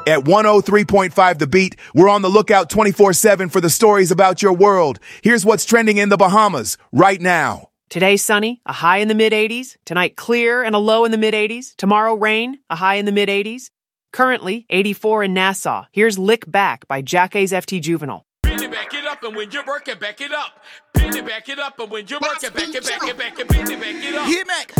At 103.5 The Beat, we're on the lookout 24/7 for the stories about your world. Here's what's trending in the Bahamas right now. Today, sunny, a high in the mid-80s. Tonight, clear and a low in the mid-80s. Tomorrow, rain, a high in the mid-80s. Currently, 84 in Nassau. Here's Lick Back by Jacques FT Juvenile. Back it up, and when you're working, back it up. Back it up, and when you're working, back it up.